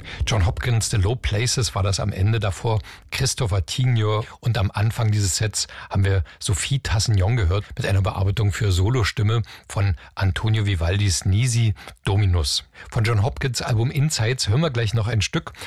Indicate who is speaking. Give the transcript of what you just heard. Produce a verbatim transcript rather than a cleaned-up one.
Speaker 1: John Hopkins, The Low Places war das am Ende, davor Christopher Tignor und am Anfang dieses Sets haben wir Sophie Tassignon gehört mit einer Bearbeitung für Solostimme von Antonio Vivaldis Nisi Dominus. Von John Hopkins Album Insights hören wir gleich noch ein Stück